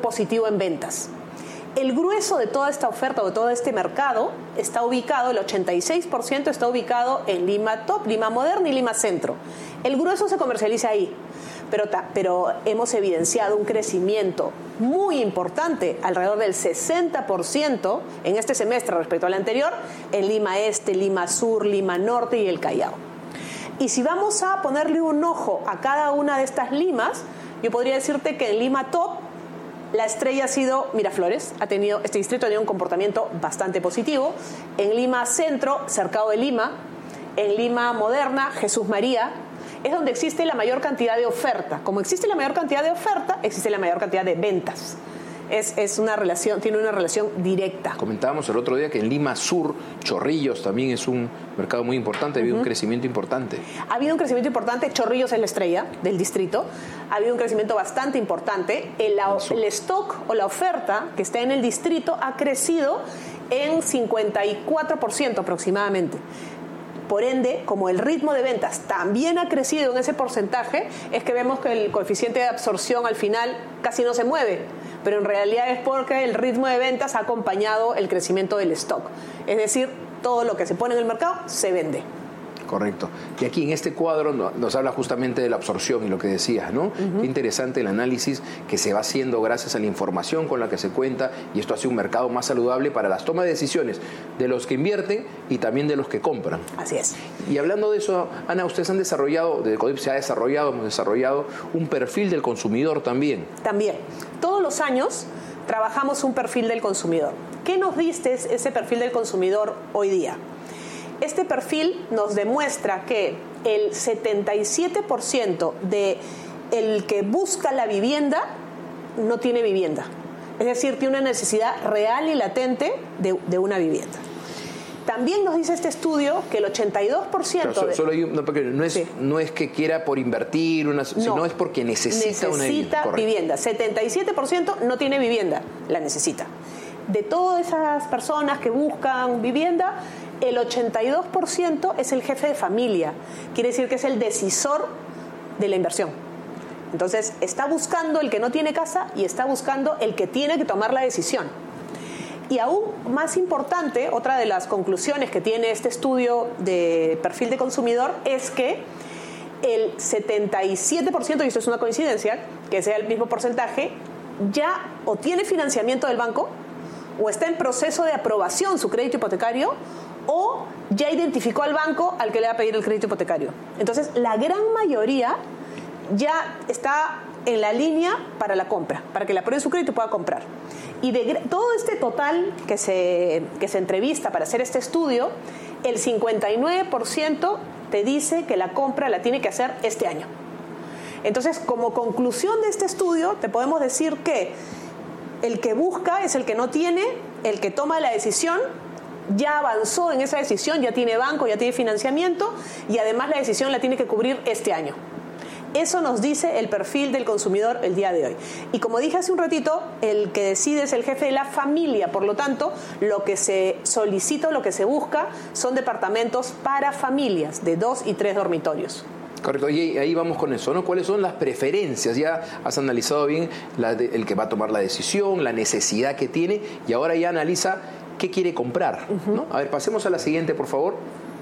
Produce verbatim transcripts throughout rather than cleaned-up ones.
positivo en ventas. El grueso de toda esta oferta o de todo este mercado está ubicado, el ochenta y seis por ciento está ubicado en Lima Top, Lima Moderna y Lima Centro. El grueso se comercializa ahí, pero, pero hemos evidenciado un crecimiento muy importante, alrededor del sesenta por ciento en este semestre respecto al anterior, en Lima Este, Lima Sur, Lima Norte y el Callao. Y si vamos a ponerle un ojo a cada una de estas limas, yo podría decirte que en Lima Top, la estrella ha sido Miraflores, ha tenido, este distrito ha tenido un comportamiento bastante positivo. En Lima Centro, Cercado de Lima, en Lima Moderna, Jesús María, es donde existe la mayor cantidad de oferta. Como existe la mayor cantidad de oferta, existe la mayor cantidad de ventas. Es, es una relación, tiene una relación directa. Comentábamos el otro día que en Lima Sur, Chorrillos también es un mercado muy importante, ha habido uh-huh. un crecimiento importante. Ha habido un crecimiento importante, Chorrillos es la estrella del distrito, ha habido un crecimiento bastante importante. El, el stock o la oferta que está en el distrito ha crecido en cincuenta y cuatro por ciento aproximadamente. Por ende, como el ritmo de ventas también ha crecido en ese porcentaje, es que vemos que el coeficiente de absorción al final casi no se mueve, pero en realidad es porque el ritmo de ventas ha acompañado el crecimiento del stock. Es decir, todo lo que se pone en el mercado se vende. Correcto. Y aquí en este cuadro nos habla justamente de la absorción y lo que decías, ¿no? Uh-huh. Qué interesante el análisis que se va haciendo gracias a la información con la que se cuenta, y esto hace un mercado más saludable para las tomas de decisiones de los que invierten y también de los que compran. Así es. Y hablando de eso, Ana, ustedes han desarrollado, de Codip se ha desarrollado, hemos desarrollado un perfil del consumidor también. También. Todos los años trabajamos un perfil del consumidor. ¿Qué nos diste ese perfil del consumidor hoy día? Este perfil nos demuestra que el setenta y siete por ciento de el que busca la vivienda no tiene vivienda. Es decir, tiene una necesidad real y latente de, de una vivienda. También nos dice este estudio que el ochenta y dos por ciento... Pero solo hay un, no, porque no, es, sí. no es que quiera por invertir, una, no, sino es porque necesita, necesita una vivienda. Necesita vivienda. setenta y siete por ciento no tiene vivienda, la necesita. De todas esas personas que buscan vivienda, el ochenta y dos por ciento es el jefe de familia. Quiere decir que es el decisor de la inversión. Entonces, está buscando el que no tiene casa y está buscando el que tiene que tomar la decisión. Y aún más importante, otra de las conclusiones que tiene este estudio de perfil de consumidor es que el setenta y siete por ciento, y esto es una coincidencia, que sea el mismo porcentaje, ya o tiene financiamiento del banco o está en proceso de aprobación su crédito hipotecario, o ya identificó al banco al que le va a pedir el crédito hipotecario. Entonces, la gran mayoría ya está en la línea para la compra, para que le apruebe su crédito y pueda comprar. Y de todo este total que se, que se entrevista para hacer este estudio, el cincuenta y nueve por ciento te dice que la compra la tiene que hacer este año. Entonces, como conclusión de este estudio, te podemos decir que el que busca es el que no tiene, el que toma la decisión ya avanzó en esa decisión, ya tiene banco, ya tiene financiamiento, y además la decisión la tiene que cubrir este año. Eso nos dice el perfil del consumidor el día de hoy. Y como dije hace un ratito, el que decide es el jefe de la familia. Por lo tanto, lo que se solicita o lo que se busca son departamentos para familias de dos y tres dormitorios. Correcto, y ahí vamos con eso, ¿no? ¿Cuáles son las preferencias? Ya has analizado bien la de, el que va a tomar la decisión, la necesidad que tiene, y ahora ya analiza qué quiere comprar, uh-huh. ¿no? A ver, pasemos a la siguiente, por favor.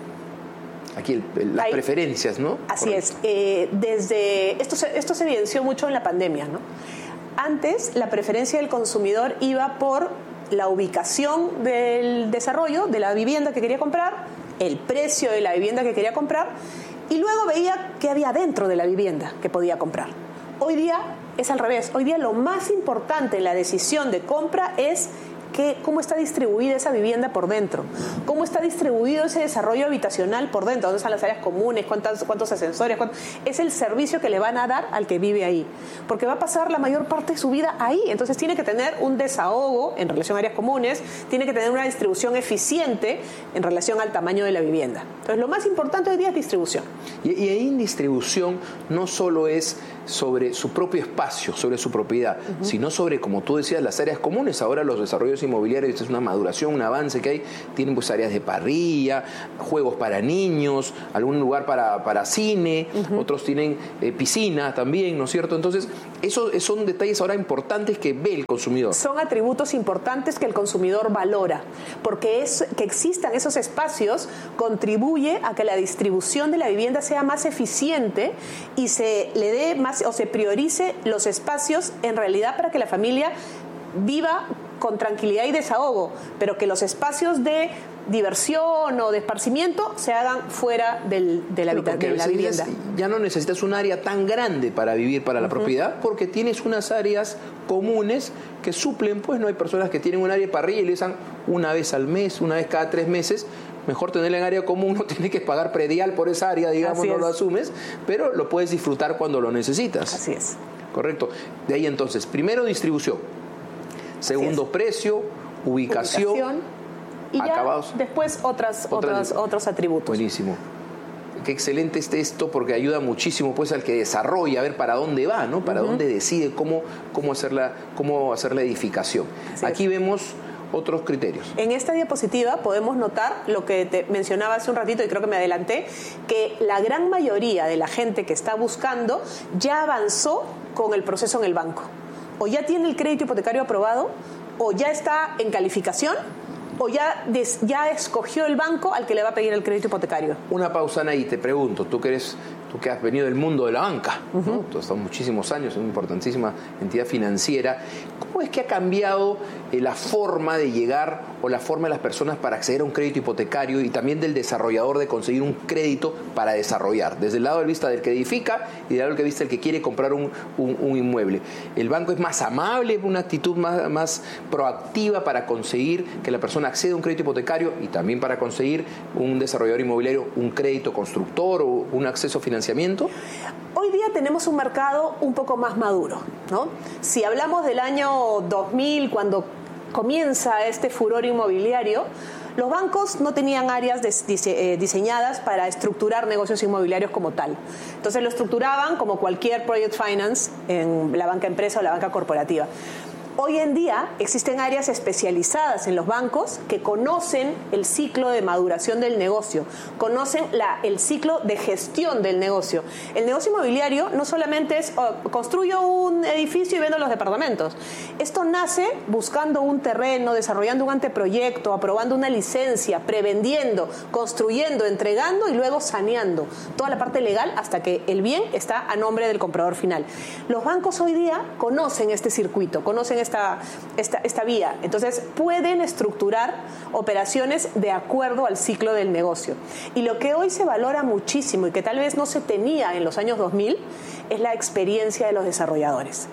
Aquí el, el, las Ahí, preferencias, ¿no? Así Correcto. es. Eh, desde esto se, esto se evidenció mucho en la pandemia, ¿no? Antes, la preferencia del consumidor iba por la ubicación del desarrollo de la vivienda que quería comprar, el precio de la vivienda que quería comprar, y luego veía qué había dentro de la vivienda que podía comprar. Hoy día es al revés. Hoy día lo más importante en la decisión de compra es que, cómo está distribuida esa vivienda por dentro, cómo está distribuido ese desarrollo habitacional por dentro, dónde están las áreas comunes, cuántos, cuántos ascensores, cuántos, es el servicio que le van a dar al que vive ahí, porque va a pasar la mayor parte de su vida ahí. Entonces tiene que tener un desahogo en relación a áreas comunes, tiene que tener una distribución eficiente en relación al tamaño de la vivienda. Entonces lo más importante hoy día es distribución. Y, y ahí en distribución no solo es sobre su propio espacio, sobre su propiedad, uh-huh. sino sobre, como tú decías, las áreas comunes. Ahora los desarrollos inmobiliarios, esto es una maduración, un avance que hay, tienen pues áreas de parrilla, juegos para niños, algún lugar para, para cine, uh-huh. otros tienen eh, piscina también, ¿no es cierto? Entonces, Esos son detalles ahora importantes que ve el consumidor. Son atributos importantes que el consumidor valora, porque es, que existan esos espacios contribuye a que la distribución de la vivienda sea más eficiente y se le dé más o se priorice los espacios en realidad para que la familia viva con tranquilidad y desahogo, pero que los espacios de diversión o de esparcimiento se hagan fuera del, de la, habita, de la vivienda. Ya no necesitas un área tan grande para vivir para la uh-huh. propiedad, porque tienes unas áreas comunes que suplen, pues no hay personas que tienen un área de parrilla y le usan una vez al mes, una vez cada tres meses. Mejor tenerla en área común, no tienes que pagar predial por esa área, digamos, no lo asumes, pero lo puedes disfrutar cuando lo necesitas. Así es. Correcto. De ahí entonces, primero distribución, segundo precio, ubicación, ubicación y ya acabados. Después otras, otras, otros atributos. Buenísimo. Qué excelente este esto, porque ayuda muchísimo pues al que desarrolla a ver para dónde va, ¿no? Para uh-huh. dónde decide cómo, cómo, hacer la, cómo hacer la edificación. Así Aquí es. Vemos otros criterios. En esta diapositiva podemos notar lo que te mencionaba hace un ratito y creo que me adelanté, que la gran mayoría de la gente que está buscando ya avanzó con el proceso en el banco. O ya tiene el crédito hipotecario aprobado, o ya está en calificación, o ya, des, ya escogió el banco al que le va a pedir el crédito hipotecario. Una pausa, Ana, y te pregunto, tú que eres, tú que has venido del mundo de la banca, uh-huh. ¿no? Tú has estado muchísimos años en una importantísima entidad financiera. ¿Cómo es que ha cambiado eh, la forma de llegar o la forma de las personas para acceder a un crédito hipotecario y también del desarrollador de conseguir un crédito para desarrollar? Desde el lado de vista del que edifica y del lado de vista del que quiere comprar un, un, un inmueble. ¿El banco es más amable, una actitud más, más proactiva para conseguir que la persona acceda a un crédito hipotecario y también para conseguir un desarrollador inmobiliario, un crédito constructor o un acceso a financiamiento? Hoy día tenemos un mercado un poco más maduro, ¿no? Si hablamos del año dos mil, cuando comienza este furor inmobiliario, los bancos no tenían áreas dise- eh, diseñadas para estructurar negocios inmobiliarios como tal. Entonces lo estructuraban como cualquier project finance en la banca empresa o la banca corporativa. Hoy en día existen áreas especializadas en los bancos que conocen el ciclo de maduración del negocio, conocen la, el ciclo de gestión del negocio. El negocio inmobiliario no solamente es oh, construyo un edificio y vendo los departamentos. Esto nace buscando un terreno, desarrollando un anteproyecto, aprobando una licencia, prevendiendo, construyendo, entregando y luego saneando. Toda la parte legal hasta que el bien está a nombre del comprador final. Los bancos hoy día conocen este circuito, conocen Esta, esta, esta vía. Entonces pueden estructurar operaciones de acuerdo al ciclo del negocio. Y lo que hoy se valora muchísimo y que tal vez no se tenía en los años dos mil es la experiencia de los desarrolladores.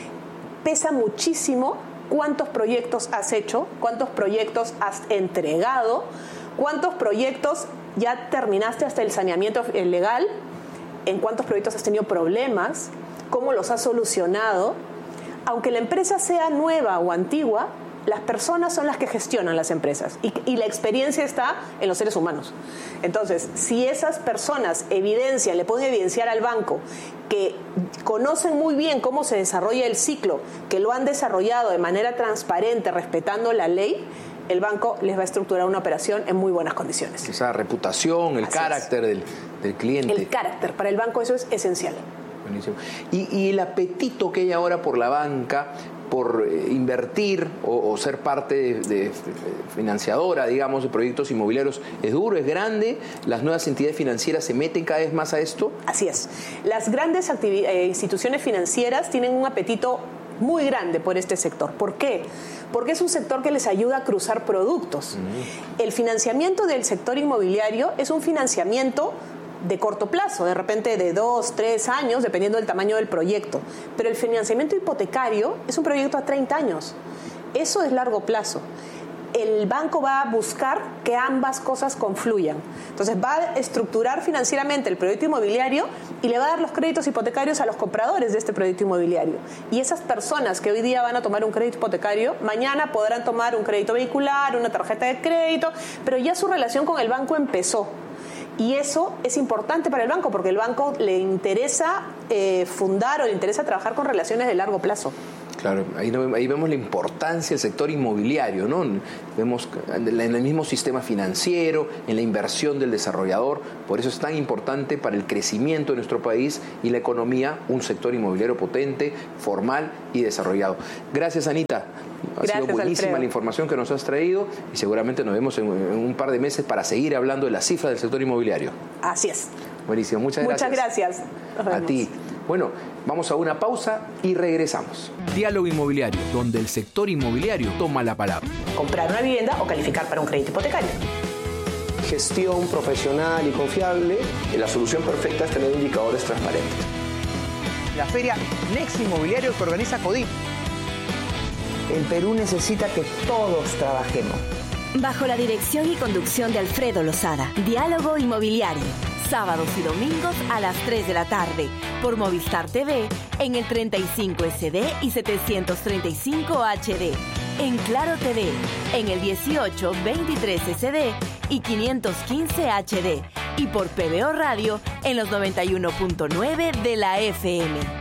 Pesa muchísimo cuántos proyectos has hecho, cuántos proyectos has entregado, cuántos proyectos ya terminaste hasta el saneamiento legal, en cuántos proyectos has tenido problemas, cómo los has solucionado. Aunque la empresa sea nueva o antigua, las personas son las que gestionan las empresas y, y la experiencia está en los seres humanos. Entonces, si esas personas evidencian, le pueden evidenciar al banco que conocen muy bien cómo se desarrolla el ciclo, que lo han desarrollado de manera transparente, respetando la ley, el banco les va a estructurar una operación en muy buenas condiciones. Esa reputación, el Así carácter del, del cliente. El carácter, para el banco eso es esencial. Buenísimo. Y, y el apetito que hay ahora por la banca, por eh, invertir o, o ser parte de, de financiadora, digamos, de proyectos inmobiliarios, ¿es duro, es grande? ¿Las nuevas entidades financieras se meten cada vez más a esto? Así es. Las grandes activi- eh, instituciones financieras tienen un apetito muy grande por este sector. ¿Por qué? Porque es un sector que les ayuda a cruzar productos. Uh-huh. El financiamiento del sector inmobiliario es un financiamiento de corto plazo, de repente de dos, tres años, dependiendo del tamaño del proyecto. Pero el financiamiento hipotecario es un proyecto a treinta años. Eso es largo plazo. El banco va a buscar que ambas cosas confluyan. Entonces va a estructurar financieramente el proyecto inmobiliario y le va a dar los créditos hipotecarios a los compradores de este proyecto inmobiliario. Y esas personas que hoy día van a tomar un crédito hipotecario, mañana podrán tomar un crédito vehicular, una tarjeta de crédito, pero ya su relación con el banco empezó. Y eso es importante para el banco porque el banco le interesa eh, fundar o le interesa trabajar con relaciones de largo plazo. Claro, ahí, ahí vemos la importancia del sector inmobiliario, ¿no? Vemos en el mismo sistema financiero, en la inversión del desarrollador. Por eso es tan importante para el crecimiento de nuestro país y la economía un sector inmobiliario potente, formal y desarrollado. Gracias, Anita. Ha Gracias, sido buenísima Alfredo. la información que nos has traído y seguramente nos vemos en, en un par de meses para seguir hablando de las cifras del sector inmobiliario. Así es. Buenísimo, muchas gracias. Muchas gracias. Nos A vemos. ti. Bueno, vamos a una pausa y regresamos. Diálogo Inmobiliario, donde el sector inmobiliario toma la palabra. Comprar una vivienda o calificar para un crédito hipotecario. Gestión profesional y confiable. Y la solución perfecta es tener indicadores transparentes. La feria Next Inmobiliario que organiza CODIP. El Perú necesita que todos trabajemos. Bajo la dirección y conducción de Alfredo Lozada. Diálogo Inmobiliario. Sábados y domingos a las tres de la tarde. Por Movistar T V en el treinta y cinco S D y setecientos treinta y cinco H D. En Claro T V en el dieciocho veintitrés S D y quinientos quince H D. Y por P B O Radio en los noventa y uno punto nueve de la F M.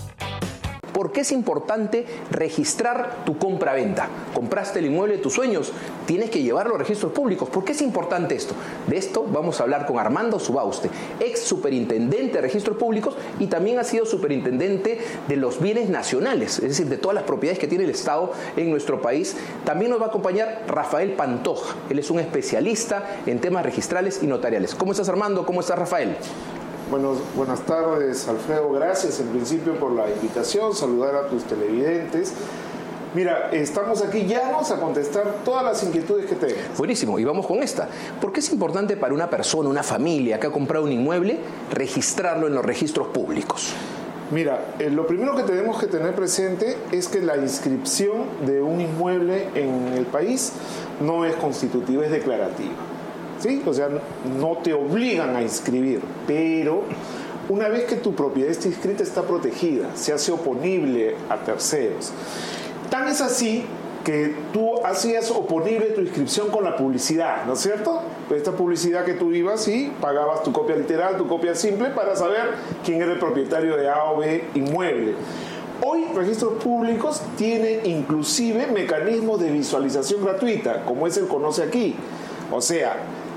¿Por qué es importante registrar tu compra-venta? ¿Compraste el inmueble de tus sueños? Tienes que llevarlo a registros públicos. ¿Por qué es importante esto? De esto vamos a hablar con Armando Subauste, ex superintendente de registros públicos y también ha sido superintendente de los bienes nacionales, es decir, de todas las propiedades que tiene el Estado en nuestro país. También nos va a acompañar Rafael Pantoja. Él es un especialista en temas registrales y notariales. ¿Cómo estás, Armando? ¿Cómo estás, Rafael? Buenos, buenas tardes, Alfredo. Gracias en principio por la invitación, saludar a tus televidentes. Mira, estamos aquí llanos a contestar todas las inquietudes que tengas. Buenísimo, y vamos con esta. ¿Por qué es importante para una persona, una familia que ha comprado un inmueble, registrarlo en los registros públicos? Mira, eh, lo primero que tenemos que tener presente es que la inscripción de un inmueble en el país no es constitutiva, es declarativa. ¿Sí? O sea, no te obligan a inscribir, pero una vez que tu propiedad está inscrita, está protegida, se hace oponible a terceros. Tan es así que tú hacías oponible tu inscripción con la publicidad, ¿no es cierto? Esta publicidad que tú ibas y pagabas tu copia literal, tu copia simple, para saber quién era el propietario de A o B inmueble. Hoy Registros Públicos tiene inclusive mecanismos de visualización gratuita, como es el Conoce Aquí. O sea,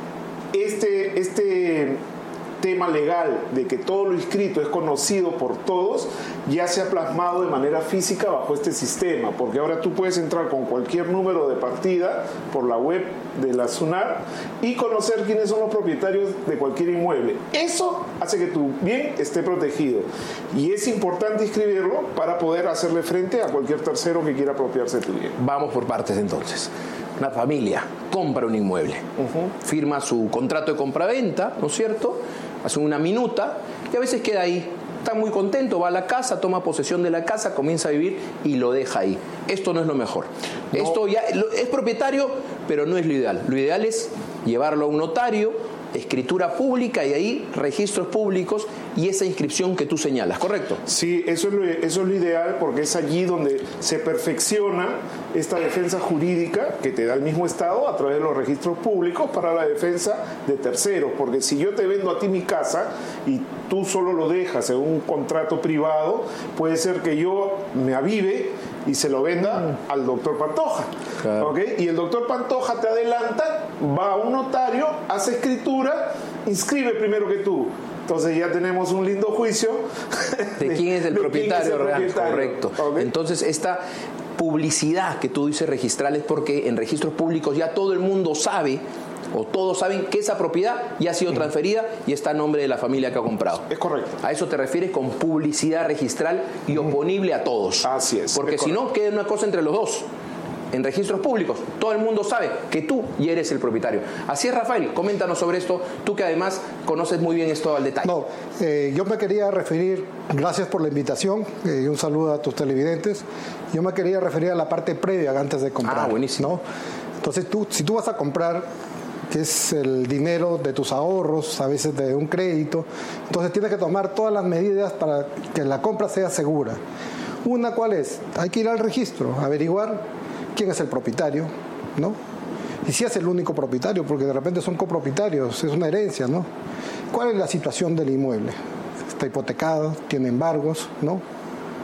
Este, este tema legal de que todo lo inscrito es conocido por todos ya se ha plasmado de manera física bajo este sistema, porque ahora tú puedes entrar con cualquier número de partida por la web de la SUNAT y conocer quiénes son los propietarios de cualquier inmueble. Eso hace que tu bien esté protegido y es importante inscribirlo para poder hacerle frente a cualquier tercero que quiera apropiarse de tu bien. Vamos por partes entonces. Una familia compra un inmueble, uh-huh. firma su contrato de compraventa, ¿no es cierto? Hace una minuta y a veces queda ahí. Está muy contento, va a la casa, toma posesión de la casa, comienza a vivir y lo deja ahí. Esto no es lo mejor. No. Esto ya es propietario, pero no es lo ideal. Lo ideal es llevarlo a un notario, escritura pública y ahí registros públicos y esa inscripción que tú señalas, ¿correcto? Sí, eso es lo, eso es lo ideal porque es allí donde se perfecciona esta defensa jurídica que te da el mismo Estado a través de los registros públicos para la defensa de terceros, porque si yo te vendo a ti mi casa y tú solo lo dejas en un contrato privado, puede ser que yo me avive y se lo venda mm. al doctor Pantoja. Claro. ¿Okay? Y el doctor Pantoja te adelanta, va a un notario, hace escritura, inscribe primero que tú. Entonces ya tenemos un lindo juicio de, de quién es el propietario, es el real, propietario. Correcto. ¿Okay? Entonces esta publicidad que tú dices registral es porque en registros públicos ya todo el mundo sabe o todos saben que esa propiedad ya ha sido transferida y está a nombre de la familia que ha comprado. Es correcto. A eso te refieres con publicidad registral y oponible a todos. Así es. Porque es si no, queda una cosa entre los dos. En registros públicos, todo el mundo sabe que tú ya eres el propietario. Así es, Rafael, coméntanos sobre esto, tú que además conoces muy bien esto al detalle. No, eh, yo me quería referir, gracias por la invitación, eh, y un saludo a tus televidentes. Yo me quería referir a la parte previa antes de comprar. Ah, buenísimo. ¿No? Entonces, tú, si tú vas a comprar, que es el dinero de tus ahorros, a veces de un crédito, entonces tienes que tomar todas las medidas para que la compra sea segura. Una, ¿cuál es? Hay que ir al registro, averiguar quién es el propietario, ¿no? Y si es el único propietario, porque de repente son copropietarios, es una herencia, ¿no? ¿Cuál es la situación del inmueble? ¿Está hipotecado? ¿Tiene embargos? ¿No?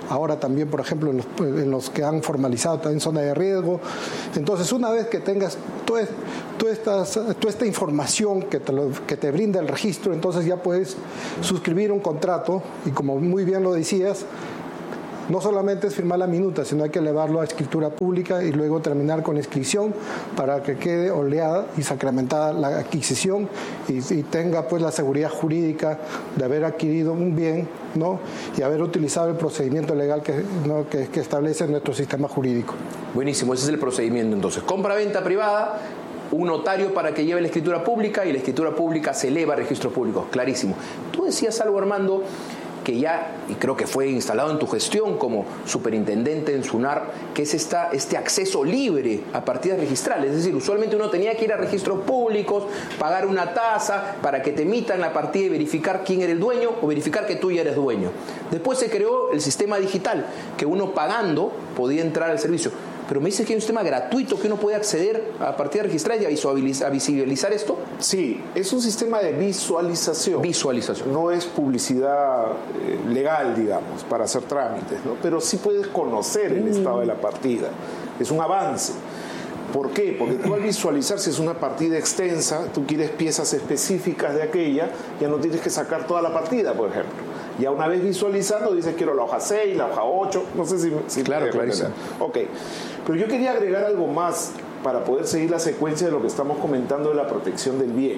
ahora también, por ejemplo, en los, en los que han formalizado también zona de riesgo. Entonces, una vez que tengas toda, toda, estas, toda esta información que te, lo, que te brinda el registro, entonces ya puedes suscribir un contrato y, como muy bien lo decías, no solamente es firmar la minuta, sino hay que elevarlo a escritura pública y luego terminar con inscripción para que quede oleada y sacramentada la adquisición y, y tenga pues la seguridad jurídica de haber adquirido un bien, ¿no? Y haber utilizado el procedimiento legal que, ¿no? que, que establece nuestro sistema jurídico. Buenísimo, ese es el procedimiento entonces. Compra-venta privada, un notario para que lleve la escritura pública y la escritura pública se eleva a registros públicos. Clarísimo. Tú decías algo, Armando, que ya, y creo que fue instalado en tu gestión como superintendente en SUNAR, que es esta, este acceso libre a partidas registrales. Es decir, usualmente uno tenía que ir a registros públicos, pagar una tasa para que te emitan la partida y verificar quién era el dueño o verificar que tú ya eres dueño. Después se creó el sistema digital, que uno pagando podía entrar al servicio. Pero me dices que hay un sistema gratuito que uno puede acceder a partidas registrales y a visualizar, a visibilizar esto. Sí, es un sistema de visualización. Visualización. No es publicidad eh, legal, digamos, para hacer trámites, ¿no? Pero sí puedes conocer el mm. estado de la partida. Es un avance. ¿Por qué? Porque tú al visualizar, si es una partida extensa, tú quieres piezas específicas de aquella, ya no tienes que sacar toda la partida, por ejemplo. Ya una vez visualizando, dices quiero la hoja seis, la hoja ocho, no sé si... si claro, clarísimo. Ok, pero yo quería agregar algo más para poder seguir la secuencia de lo que estamos comentando de la protección del bien.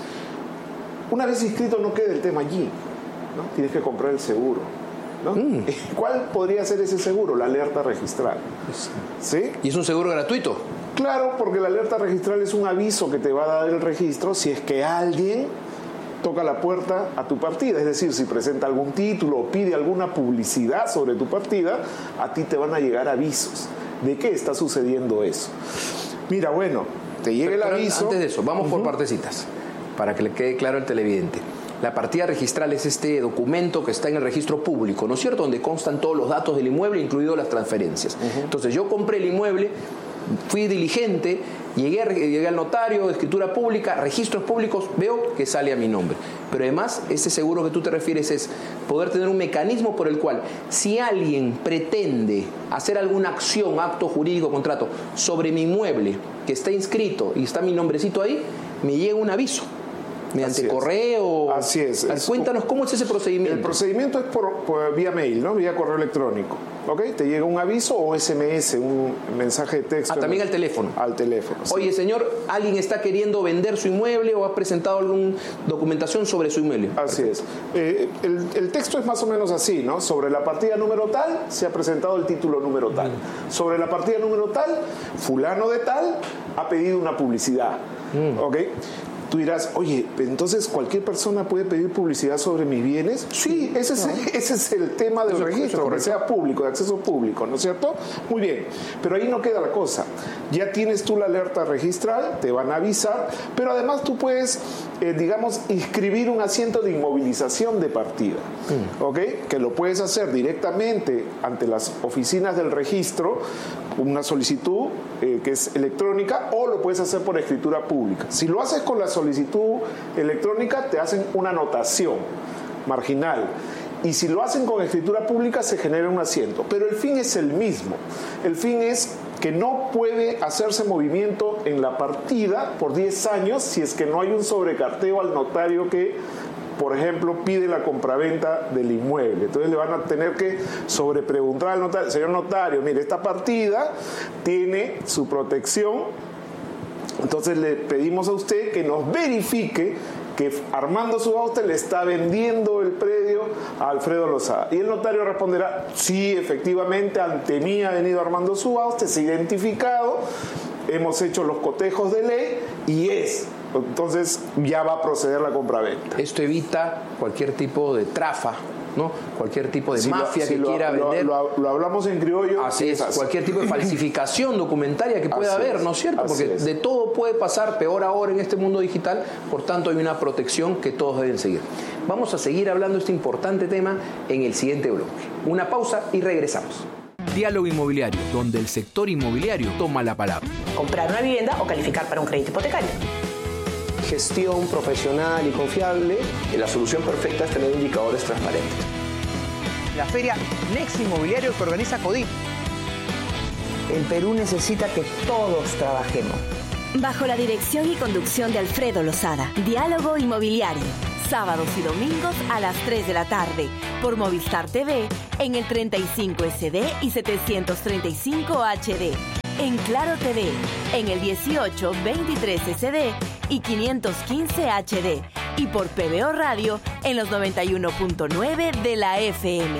Una vez inscrito no queda el tema allí, ¿no? Tienes que comprar el seguro, ¿no? Mm. ¿Cuál podría ser ese seguro? La alerta registral. ¿Sí? ¿Y es un seguro gratuito? Claro, porque la alerta registral es un aviso que te va a dar el registro si es que alguien toca la puerta a tu partida, es decir, si presenta algún título o pide alguna publicidad sobre tu partida, a ti te van a llegar avisos de qué está sucediendo eso. Mira, bueno, te llega pero, el pero aviso. Antes de eso, vamos uh-huh. por partecitas, para que le quede claro al televidente. La partida registral es este documento que está en el registro público, ¿no es cierto?, donde constan todos los datos del inmueble, incluidas las transferencias. Uh-huh. Entonces, yo compré el inmueble, fui diligente, llegué, llegué al notario, escritura pública, registros públicos, veo que sale a mi nombre. Pero además, ese seguro que tú te refieres es poder tener un mecanismo por el cual, si alguien pretende hacer alguna acción, acto jurídico, contrato, sobre mi inmueble que está inscrito y está mi nombrecito ahí, me llega un aviso. Mediante Así correo. Así es. Ver, cuéntanos cómo es ese procedimiento. El procedimiento es por, por vía mail, ¿no? Vía correo electrónico. ¿Ok? Te llega un aviso o S M S, un mensaje de texto. Ah, también al teléfono. Al teléfono. Sí. Oye, señor, alguien está queriendo vender su inmueble o ha presentado alguna documentación sobre su inmueble. Así es. Eh, el, el texto es más o menos así, ¿no? Sobre la partida número tal se ha presentado el título número tal. Mm. Sobre la partida número tal, fulano de tal ha pedido una publicidad. Mm. ¿Ok? Tú dirás, oye, entonces cualquier persona puede pedir publicidad sobre mis bienes. Sí, ese es, no. ese es el tema del eso, registro, eso que sea público, de acceso público, ¿no es cierto? Muy bien, pero ahí no queda la cosa. Ya tienes tú la alerta registral, te van a avisar, pero además tú puedes, eh, digamos, inscribir un asiento de inmovilización de partida, mm. ¿ok? Que lo puedes hacer directamente ante las oficinas del registro, una solicitud eh, que es electrónica, o lo puedes hacer por escritura pública. Si lo haces con la solicitud electrónica, te hacen una anotación marginal. Y si lo hacen con escritura pública, se genera un asiento. Pero el fin es el mismo. El fin es que no puede hacerse movimiento en la partida por diez años si es que no hay un sobrecarteo al notario que, por ejemplo, pide la compraventa del inmueble. Entonces le van a tener que sobrepreguntar al notario, señor notario, mire, esta partida tiene su protección, entonces le pedimos a usted que nos verifique que Armando Subauste le está vendiendo el predio a Alfredo Lozada. Y el notario responderá, sí, efectivamente, ante mí ha venido Armando Subauste, se ha identificado, hemos hecho los cotejos de ley y es... Entonces ya va a proceder la compraventa. Esto evita cualquier tipo de trafa, ¿no? Cualquier tipo de si mafia lo, si que lo, quiera lo, vender. Lo, lo, lo hablamos en criollo. Así es, así. Cualquier tipo de falsificación documentaria que pueda así haber, es, ¿no es cierto? Porque es. de todo puede pasar, peor ahora en este mundo digital, por tanto hay una protección que todos deben seguir. Vamos a seguir hablando de este importante tema en el siguiente bloque. Una pausa y regresamos. Diálogo Inmobiliario, donde el sector inmobiliario toma la palabra. Comprar una vivienda o calificar para un crédito hipotecario. Gestión profesional y confiable. La solución perfecta es tener indicadores transparentes. la feria Next Inmobiliario que organiza CODIP. El Perú necesita que todos trabajemos. Bajo la dirección y conducción de Alfredo Lozada. Diálogo Inmobiliario. Sábados y domingos a las tres de la tarde. Por Movistar T V en el treinta y cinco S D y setecientos treinta y cinco H D. En Claro T V en el dieciocho veintitrés S D y quinientos quince H D. Y por P B O Radio en los noventa y uno punto nueve de la F M.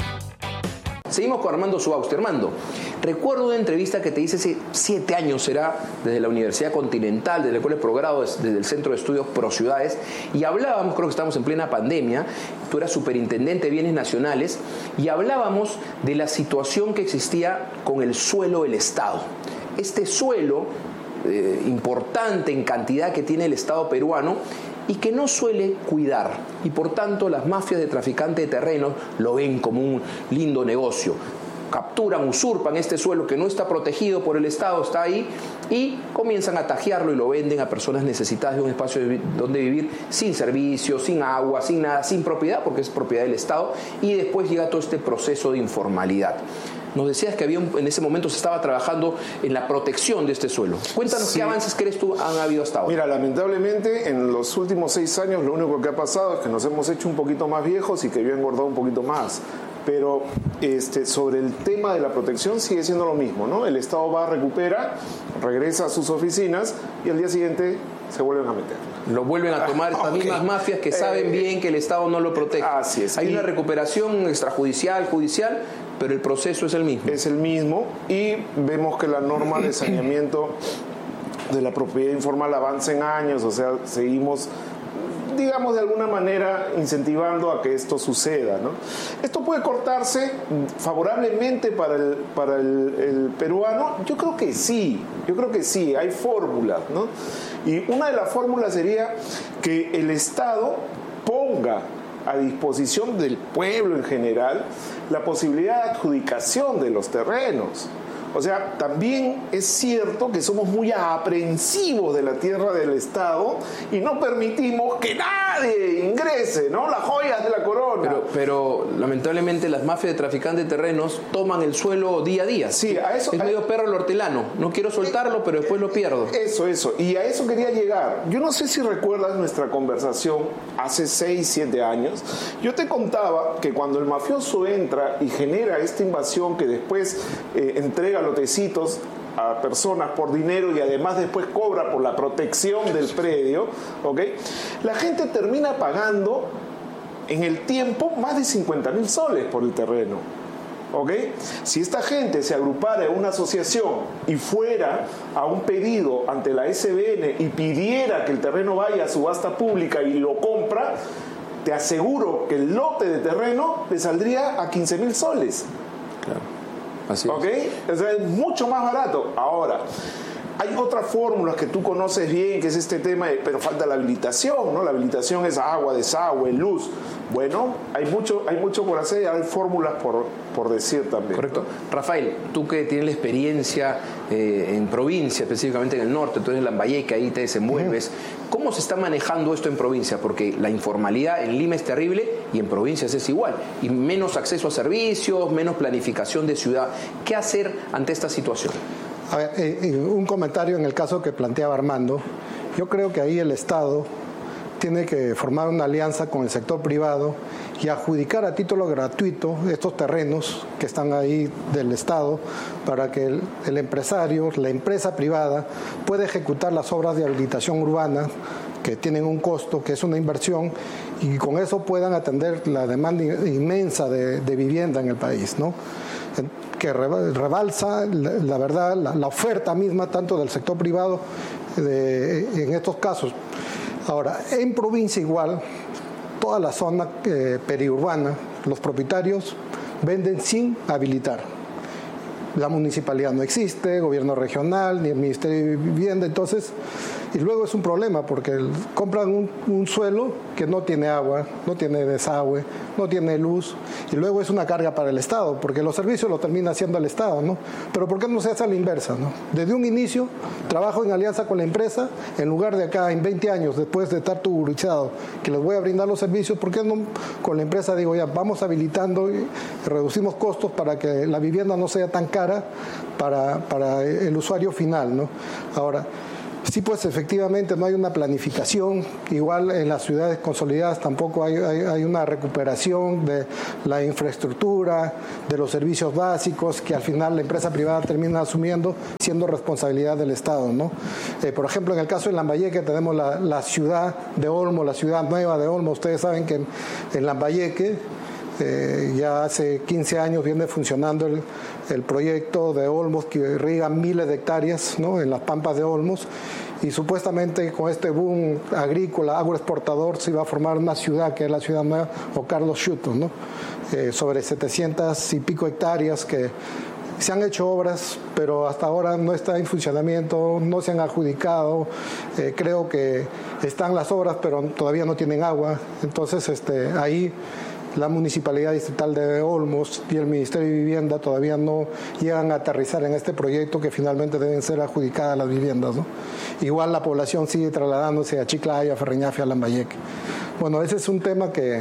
Seguimos con Armando Suauste. Armando, recuerdo una entrevista que te hice hace siete años, será, desde la Universidad Continental, desde la Escuela de Posgrado, desde el Centro de Estudios Prociudades, y hablábamos, creo que estamos en plena pandemia, tú eras superintendente de Bienes Nacionales, y hablábamos de la situación que existía con el suelo del Estado. Este suelo eh, importante en cantidad que tiene el Estado peruano, y que no suele cuidar, y por tanto las mafias de traficantes de terrenos lo ven como un lindo negocio. Capturan, usurpan este suelo que no está protegido por el Estado, está ahí, y comienzan a tajearlo y lo venden a personas necesitadas de un espacio donde vivir sin servicios, sin agua, sin nada, sin propiedad, porque es propiedad del Estado, y después llega todo este proceso de informalidad. Nos decías que había un, en ese momento se estaba trabajando en la protección de este suelo. Cuéntanos, sí, qué avances crees tú han habido hasta ahora. Mira, lamentablemente en los últimos seis años lo único que ha pasado es que nos hemos hecho un poquito más viejos y que yo he engordado un poquito más. Pero este, sobre el tema de la protección sigue siendo lo mismo, ¿no? El Estado va, recupera, regresa a sus oficinas y al día siguiente se vuelven a meter. Lo vuelven a tomar estas okay. mismas mafias que saben eh, bien que el Estado no lo protege. Así es. Hay y, una recuperación extrajudicial, judicial, pero el proceso es el mismo. Es el mismo, y vemos que la norma de saneamiento de la propiedad informal avanza en años, o sea, seguimos, digamos, de alguna manera incentivando a que esto suceda, ¿no? ¿Esto puede cortarse favorablemente para el, para el, el peruano? Yo creo que sí, yo creo que sí, hay fórmulas, ¿no? Y una de las fórmulas sería que el Estado ponga a disposición del pueblo en general la posibilidad de adjudicación de los terrenos. O sea, también es cierto que somos muy aprensivos de la tierra del Estado y no permitimos que nadie ingrese, ¿no? Las joyas de la corona. Pero, pero lamentablemente las mafias de traficantes de terrenos toman el suelo día a día. Sí, a eso, es medio a, perro el hortelano. No quiero soltarlo, pero después lo pierdo. Eso, eso. Y a eso quería llegar. Yo no sé si recuerdas nuestra conversación hace seis, siete años. Yo te contaba que cuando el mafioso entra y genera esta invasión que después eh, entrega lotecitos a personas por dinero y además después cobra por la protección del predio, ¿ok? La gente termina pagando en el tiempo más de cincuenta mil soles por el terreno, ¿ok? Si esta gente se agrupara en una asociación y fuera a un pedido ante la S B N y pidiera que el terreno vaya a subasta pública y lo compra, te aseguro que el lote de terreno le saldría a quince mil soles. Claro. Así es. ¿Ok? O sea, es mucho más barato. Ahora, hay otras fórmulas que tú conoces bien, que es este tema, de, pero falta la habilitación, ¿no? La habilitación es agua, desagüe, luz. Bueno, hay mucho, hay mucho por hacer, hay fórmulas por, por decir también. Correcto. Rafael, tú que tienes la experiencia eh, en provincia, específicamente en el norte, tú eres en Lambayeque, ahí te desenvuelves. Uh-huh. ¿Cómo se está manejando esto en provincia? Porque la informalidad en Lima es terrible y en provincias es igual. Y menos acceso a servicios, menos planificación de ciudad. ¿Qué hacer ante esta situación? A ver, eh, un comentario en el caso que planteaba Armando. Yo creo que ahí el Estado tiene que formar una alianza con el sector privado y adjudicar a título gratuito estos terrenos que están ahí del Estado para que el, el empresario, la empresa privada, pueda ejecutar las obras de habilitación urbana que tienen un costo, que es una inversión, y con eso puedan atender la demanda inmensa de, de vivienda en el país, ¿no? Que rebalsa, la, la verdad, la, la oferta misma tanto del sector privado de, en estos casos. Ahora, en provincia igual, toda la zona eh, periurbana, los propietarios venden sin habilitar. la municipalidad no existe, gobierno regional, ni el Ministerio de Vivienda, entonces, y luego es un problema porque compran un, un suelo que no tiene agua, no tiene desagüe, no tiene luz, y luego es una carga para el Estado, porque los servicios los termina haciendo el Estado, ¿no? Pero ¿por qué no se hace a la inversa, no? Desde un inicio, trabajo en alianza con la empresa, en lugar de acá en veinte años, después de estar tuburizado, que les voy a brindar los servicios, ¿por qué no con la empresa digo, ya, vamos habilitando y reducimos costos para que la vivienda no sea tan cara para, para el usuario final, ¿no? Ahora, sí, pues efectivamente no hay una planificación, igual en las ciudades consolidadas tampoco hay, hay, hay una recuperación de la infraestructura, de los servicios básicos, que al final la empresa privada termina asumiendo siendo responsabilidad del Estado, ¿no? Eh, por ejemplo, en el caso de Lambayeque tenemos la, la ciudad de Olmo, la ciudad nueva de Olmo. Ustedes saben que en, en Lambayeque Eh, ya hace quince años viene funcionando el, el proyecto de Olmos que irriga miles de hectáreas, ¿no?, en las pampas de Olmos, y supuestamente con este boom agrícola, agroexportador, se iba a formar una ciudad que es la ciudad nueva, o Carlos Chuto, ¿no? Eh, sobre setecientas y pico hectáreas que se han hecho obras, pero hasta ahora no está en funcionamiento, no se han adjudicado. Eh, creo que están las obras, pero todavía no tienen agua. Entonces, este, ahí la Municipalidad Distrital de Olmos y el Ministerio de Vivienda todavía no llegan a aterrizar en este proyecto, que finalmente deben ser adjudicadas las viviendas, ¿no? Igual la población sigue trasladándose a Chiclayo, a Ferreñafe, a Lambayeque. Bueno, ese es un tema que,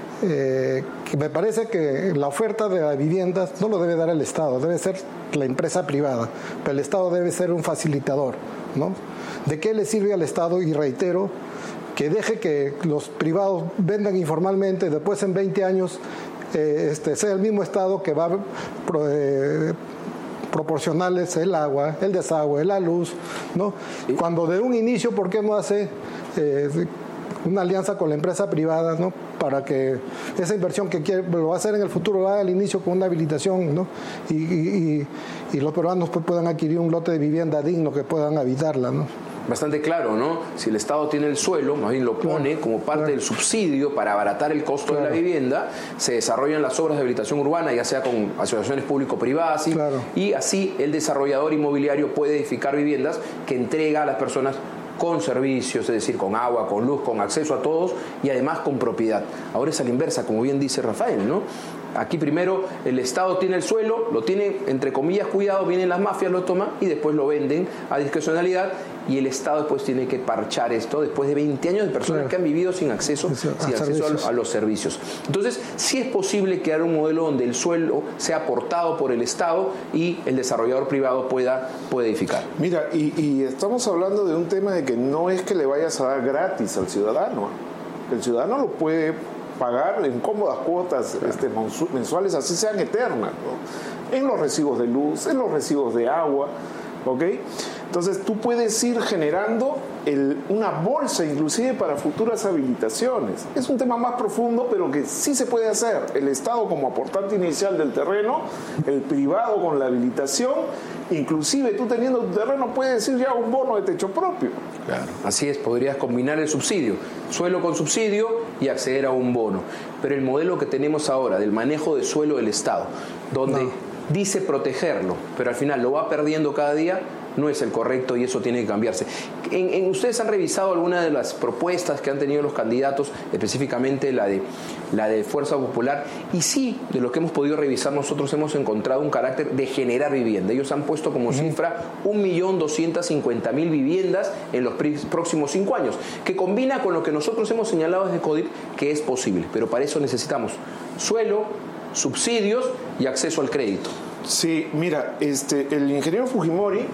eh, que me parece que la oferta de las viviendas no lo debe dar el Estado, debe ser la empresa privada, pero el Estado debe ser un facilitador, ¿no? ¿De qué le sirve al Estado? Y reitero, que deje que los privados vendan informalmente, después en veinte años eh, este, sea el mismo Estado que va a pro, eh, proporcionarles el agua, el desagüe, la luz, ¿no? Cuando de un inicio, ¿por qué no hace eh, una alianza con la empresa privada, ¿no?, para que esa inversión que quiere, lo va a hacer en el futuro, lo haga al inicio con una habilitación, ¿no? Y, y, y, y los peruanos pues, puedan adquirir un lote de vivienda digno, que puedan habitarla, ¿no? Bastante claro, ¿no? Si el Estado tiene el suelo, más bien lo pone claro, como parte claro. del subsidio para abaratar el costo claro. de la vivienda, se desarrollan las obras de habilitación urbana, ya sea con asociaciones público-privadas, ¿sí? claro. y así el desarrollador inmobiliario puede edificar viviendas que entrega a las personas con servicios, es decir, con agua, con luz, con acceso a todos y además con propiedad. Ahora es a la inversa, como bien dice Rafael, ¿no? Aquí primero el Estado tiene el suelo, lo tiene entre comillas cuidado, vienen las mafias, lo toman y después lo venden a discrecionalidad, y el Estado después tiene que parchar esto después de veinte años de personas claro. que han vivido sin acceso, sin acceso a, a los servicios. Entonces, sí es posible crear un modelo donde el suelo sea aportado por el Estado y el desarrollador privado pueda, pueda edificar. Mira, y, y estamos hablando de un tema de que no es que le vayas a dar gratis al ciudadano. El ciudadano lo puede pagar en cómodas cuotas este, mensuales, así sean eternas, ¿no?, en los recibos de luz, en los recibos de agua, ¿ok? Entonces tú puedes ir generando el, una bolsa inclusive para futuras habilitaciones. Es un tema más profundo, pero que sí se puede hacer. El Estado como aportante inicial del terreno, el privado con la habilitación, inclusive tú teniendo tu terreno puedes decir ya un bono de techo propio. Claro, así es, podrías combinar el subsidio, suelo con subsidio y acceder a un bono. Pero el modelo que tenemos ahora del manejo de suelo del Estado, donde no. dice protegerlo, pero al final lo va perdiendo cada día, no es el correcto y eso tiene que cambiarse. En, en, ¿Ustedes han revisado alguna de las propuestas que han tenido los candidatos, específicamente la de, la de Fuerza Popular? Y sí, de lo que hemos podido revisar nosotros hemos encontrado un carácter de generar vivienda. Ellos han puesto como cifra un millón doscientas cincuenta mil viviendas en los próximos cinco años, que combina con lo que nosotros hemos señalado desde CODIP que es posible, pero para eso necesitamos suelo, subsidios y acceso al crédito. Sí, mira, este, el ingeniero Fujimori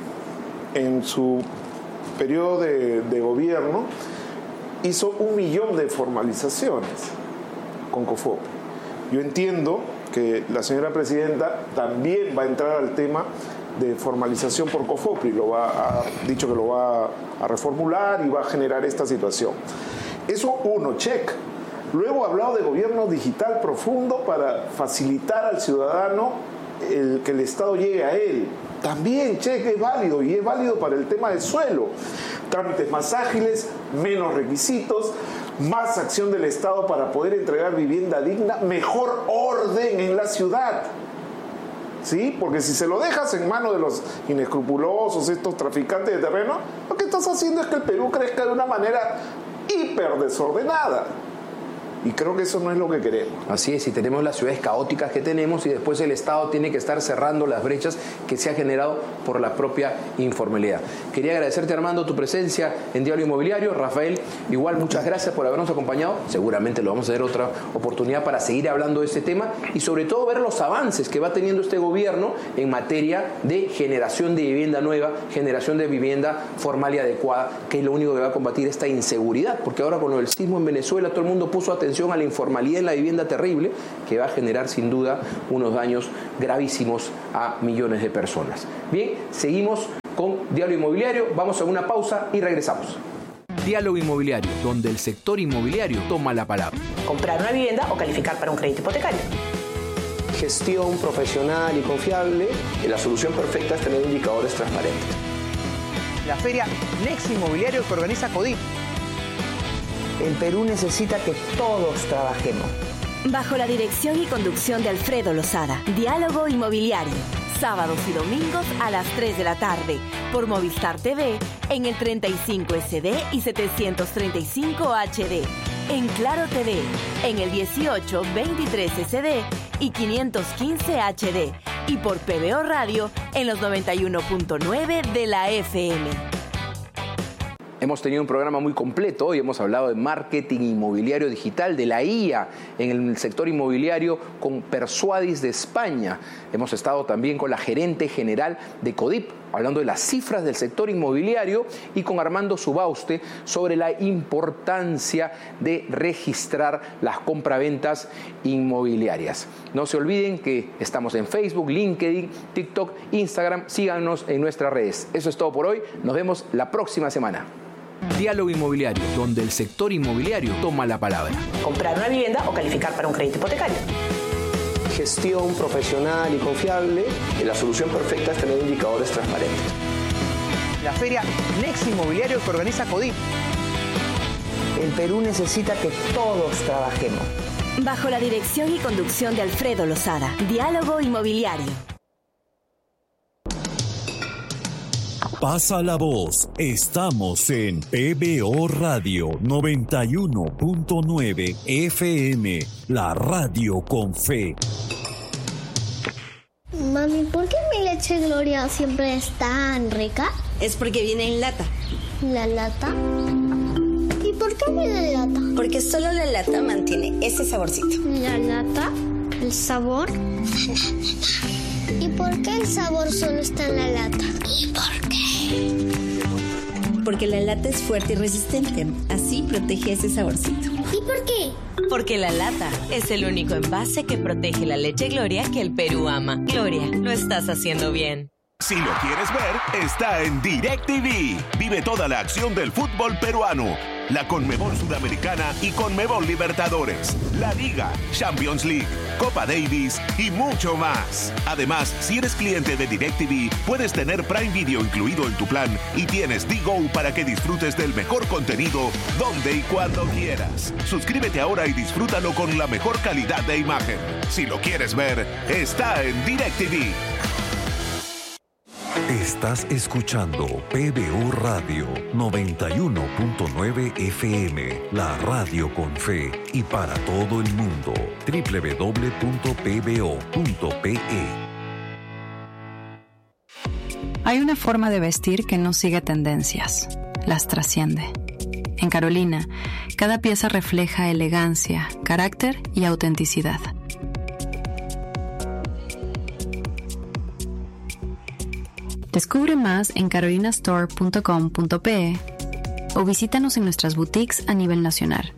en su periodo de, de gobierno hizo un millón de formalizaciones con COFOPRI. Yo entiendo que la señora presidenta también va a entrar al tema de formalización por COFOPRI, lo va a, ha dicho que lo va a reformular y va a generar esta situación. Eso uno, check. Luego ha hablado de gobierno digital profundo para facilitar al ciudadano el, que el Estado llegue a él. También, cheque, es válido, y es válido para el tema del suelo. Trámites más ágiles, menos requisitos, más acción del Estado para poder entregar vivienda digna, mejor orden en la ciudad. ¿sí? Porque si se lo dejas en manos de los inescrupulosos, estos traficantes de terreno, lo que estás haciendo es que el Perú crezca de una manera hiper desordenada. Y creo que eso no es lo que queremos. Así es, y tenemos las ciudades caóticas que tenemos y después el Estado tiene que estar cerrando las brechas que se ha generado por la propia informalidad. Quería agradecerte, Armando, tu presencia en Diálogo Inmobiliario. Rafael, igual muchas gracias por habernos acompañado. Seguramente lo vamos a tener otra oportunidad para seguir hablando de este tema y sobre todo ver los avances que va teniendo este gobierno en materia de generación de vivienda nueva, generación de vivienda formal y adecuada, que es lo único que va a combatir esta inseguridad, porque ahora con lo del sismo en Venezuela todo el mundo puso atención a la informalidad en la vivienda terrible, que va a generar sin duda unos daños gravísimos a millones de personas. Bien, seguimos con Diálogo Inmobiliario, vamos a una pausa y regresamos. Diálogo Inmobiliario, donde el sector inmobiliario toma la palabra. Comprar una vivienda o calificar para un crédito hipotecario. Gestión profesional y confiable. La solución perfecta es tener indicadores transparentes. La feria Next Inmobiliario que organiza CODIP. El Perú necesita que todos trabajemos. Bajo la dirección y conducción de Alfredo Lozada, Diálogo Inmobiliario, sábados y domingos a las tres de la tarde, por Movistar T V, en el treinta y cinco S D y setecientos treinta y cinco H D, en Claro T V, en el dieciocho veintitrés S D y quinientos quince H D, y por P B O Radio, en los noventa y uno punto nueve de la F M. Hemos tenido un programa muy completo. Hoy hemos hablado de marketing inmobiliario digital, de la I A en el sector inmobiliario con Persuadis de España. Hemos estado también con la gerente general de CODIP, hablando de las cifras del sector inmobiliario, y con Armando Subauste sobre la importancia de registrar las compraventas inmobiliarias. No se olviden que estamos en Facebook, LinkedIn, TikTok, Instagram. Síganos en nuestras redes. Eso es todo por hoy. Nos vemos la próxima semana. Diálogo Inmobiliario, donde el sector inmobiliario toma la palabra. Comprar una vivienda o calificar para un crédito hipotecario. Gestión profesional y confiable. La solución perfecta es tener indicadores transparentes. La feria Next Inmobiliario que organiza CODIP. El Perú necesita que todos trabajemos. Bajo la dirección y conducción de Alfredo Lozada, Diálogo Inmobiliario. Pasa la voz. Estamos en P B O Radio noventa y uno punto nueve F M, la radio con fe. Mami, ¿por qué mi leche Gloria siempre es tan rica? Es porque viene en lata. ¿La lata? ¿Y por qué viene en lata? Porque solo la lata mantiene ese saborcito. ¿La lata? ¿El sabor? ¿Y por qué el sabor solo está en la lata? ¿Y por qué? Porque la lata es fuerte y resistente. Así protege ese saborcito. ¿Y por qué? Porque la lata es el único envase que protege la leche Gloria que el Perú ama. Gloria, lo estás haciendo bien. Si lo quieres ver, está en DirecTV. Vive toda la acción del fútbol peruano. La Conmebol Sudamericana y Conmebol Libertadores, la Liga, Champions League, Copa Davis y mucho más. Además, si eres cliente de DirecTV, puedes tener Prime Video incluido en tu plan y tienes D-Go para que disfrutes del mejor contenido donde y cuando quieras. Suscríbete ahora y disfrútalo con la mejor calidad de imagen. Si lo quieres ver, está en DirecTV. Estás escuchando P B O Radio noventa y uno punto nueve F M, la radio con fe y para todo el mundo. doble u doble u doble u punto p b o punto p e. Hay una forma de vestir que no sigue tendencias, las trasciende. En Carolina, cada pieza refleja elegancia, carácter y autenticidad. Descubre más en carolina store punto com punto p e o visítanos en nuestras boutiques a nivel nacional.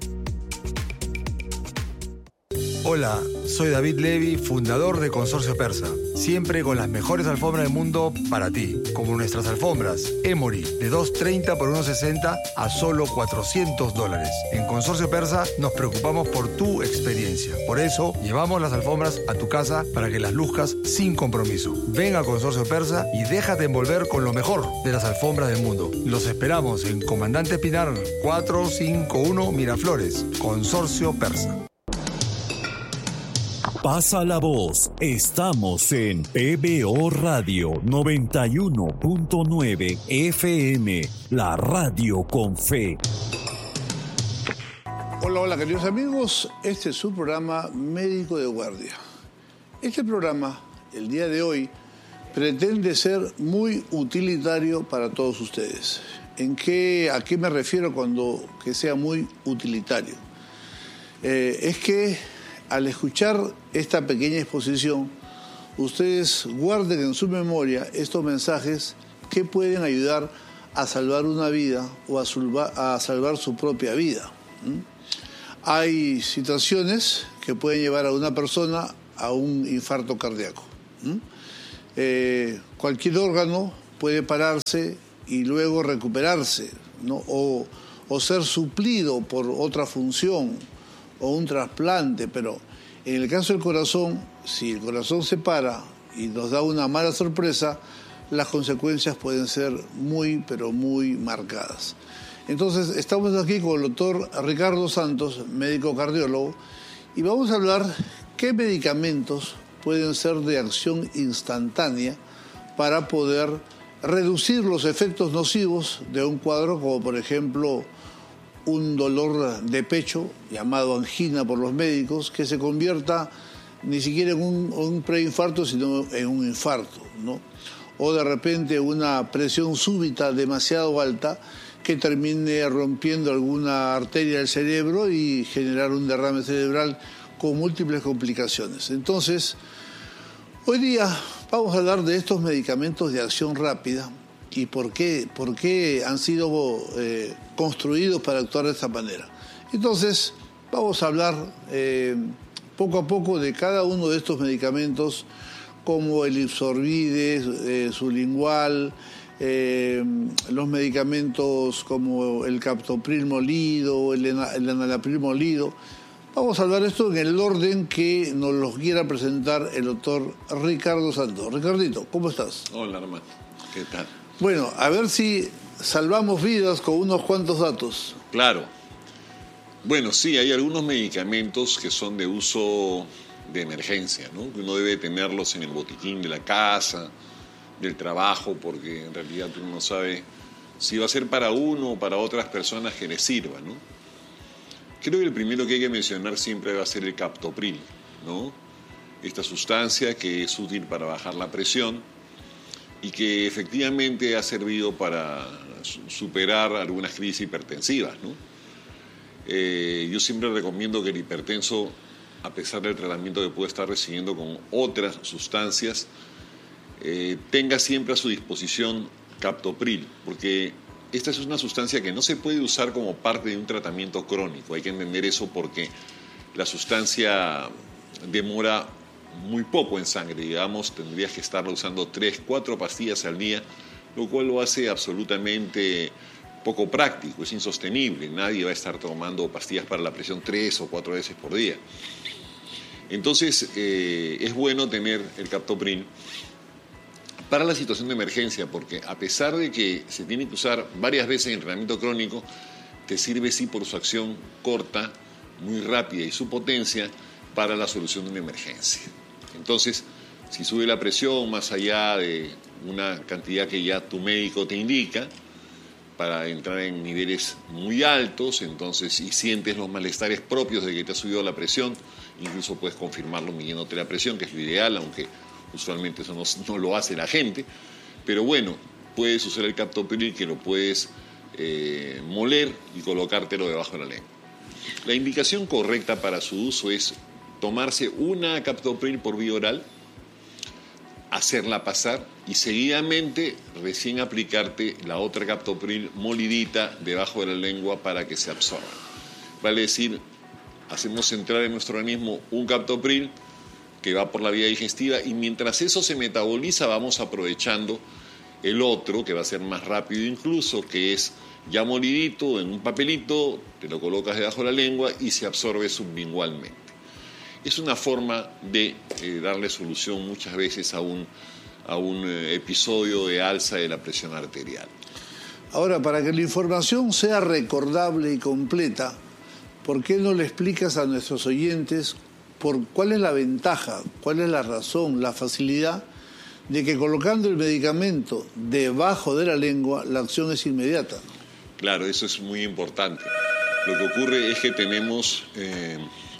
Hola, soy David Levy, fundador de Consorcio Persa. Siempre con las mejores alfombras del mundo para ti, como nuestras alfombras Emory de dos treinta por uno sesenta a solo cuatrocientos dólares. En Consorcio Persa nos preocupamos por tu experiencia. Por eso llevamos las alfombras a tu casa para que las luzcas sin compromiso. Ven a Consorcio Persa y déjate envolver con lo mejor de las alfombras del mundo. Los esperamos en Comandante Pinar cuatrocientos cincuenta y uno Miraflores. Consorcio Persa. Pasa la voz. Estamos en P B O Radio noventa y uno punto nueve F M, la radio con fe. Hola, hola queridos amigos, este es su programa Médico de Guardia. Este programa, el día de hoy, pretende ser muy utilitario para todos ustedes. ¿En qué, a qué me refiero cuando que sea muy utilitario? Eh, es que al escuchar esta pequeña exposición, ustedes guarden en su memoria estos mensajes que pueden ayudar a salvar una vida o a, salvar, a salvar su propia vida. ¿Mm? Hay situaciones que pueden llevar a una persona a un infarto cardíaco. ¿Mm? Eh, cualquier órgano puede pararse y luego recuperarse, ¿no? o, o ser suplido por otra función o un trasplante, pero en el caso del corazón, si el corazón se para y nos da una mala sorpresa, las consecuencias pueden ser muy, pero muy marcadas. Entonces, estamos aquí con el doctor Ricardo Santos, médico cardiólogo, y vamos a hablar qué medicamentos pueden ser de acción instantánea para poder reducir los efectos nocivos de un cuadro como, por ejemplo, un dolor de pecho, llamado angina por los médicos, que se convierta ni siquiera en un, un preinfarto, sino en un infarto, ¿no? O de repente una presión súbita demasiado alta que termine rompiendo alguna arteria del cerebro y generar un derrame cerebral con múltiples complicaciones. Entonces, hoy día vamos a hablar de estos medicamentos de acción rápida y por qué, por qué han sido eh, construidos para actuar de esta manera. Entonces, vamos a hablar eh, poco a poco de cada uno de estos medicamentos, como el Ipsorbide, eh, Sublingual, eh, los medicamentos como el Captopril molido, el, el Enalapril molido. Vamos a hablar de esto en el orden que nos los quiera presentar el doctor Ricardo Santos. Ricardito, ¿cómo estás? Hola, hermano. ¿Qué tal? Bueno, a ver si salvamos vidas con unos cuantos datos. Claro. Bueno, sí, hay algunos medicamentos que son de uso de emergencia, ¿no? Que uno debe tenerlos en el botiquín de la casa, del trabajo, porque en realidad uno no sabe si va a ser para uno o para otras personas que les sirva, ¿no? Creo que el primero que hay que mencionar siempre va a ser el Captopril, ¿no? Esta sustancia que es útil para bajar la presión y que efectivamente ha servido para superar algunas crisis hipertensivas, ¿no? Eh, yo siempre recomiendo que el hipertenso, a pesar del tratamiento que puede estar recibiendo con otras sustancias, eh, tenga siempre a su disposición Captopril, porque esta es una sustancia que no se puede usar como parte de un tratamiento crónico. Hay que entender eso porque la sustancia demora muy poco en sangre, digamos, tendrías que estarla usando tres, cuatro pastillas al día, lo cual lo hace absolutamente poco práctico, es insostenible. Nadie va a estar tomando pastillas para la presión tres o cuatro veces por día. Entonces, eh, es bueno tener el Captopril para la situación de emergencia, porque a pesar de que se tiene que usar varias veces en tratamiento crónico, te sirve sí por su acción corta, muy rápida y su potencia para la solución de una emergencia. Entonces, si sube la presión más allá de una cantidad que ya tu médico te indica, para entrar en niveles muy altos, entonces, y sientes los malestares propios de que te ha subido la presión, incluso puedes confirmarlo midiéndote la presión, que es lo ideal, aunque usualmente eso no, no lo hace la gente, pero bueno, puedes usar el Captopril, que lo puedes eh, moler y colocártelo debajo de la lengua. La indicación correcta para su uso es tomarse una Captopril por vía oral, hacerla pasar y seguidamente recién aplicarte la otra Captopril molidita debajo de la lengua para que se absorba. Vale decir, hacemos entrar en nuestro organismo un Captopril que va por la vía digestiva y mientras eso se metaboliza vamos aprovechando el otro, que va a ser más rápido incluso, que es ya molidito en un papelito, te lo colocas debajo de la lengua y se absorbe sublingualmente. Es una forma de eh, darle solución muchas veces a un, a un eh, episodio de alza de la presión arterial. Ahora, para que la información sea recordable y completa, ¿por qué no le explicas a nuestros oyentes por cuál es la ventaja, cuál es la razón, la facilidad de que colocando el medicamento debajo de la lengua, la acción es inmediata. Claro, eso es muy importante. Lo que ocurre es que tenemos eh,